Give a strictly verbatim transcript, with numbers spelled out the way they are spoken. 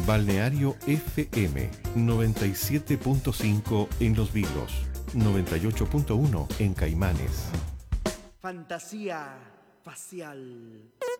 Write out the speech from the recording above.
Balneario F M noventa y siete punto cinco en Los Vilos, noventa y ocho punto uno en Caimanes. Fantasía facial.